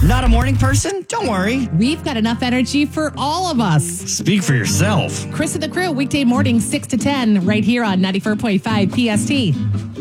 Not a morning person? Don't worry. We've got enough energy for all of us. Speak for yourself. Chris and the Crew, weekday morning, 6 to 10, right here on 94.5 PST.